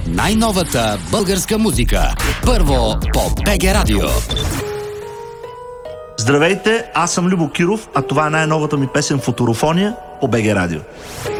най-новата българска музика. Първо по БГ Радио. Здравейте, аз съм Любо Киров, а това е най-новата ми песен "Футурофония" по БГ Радио.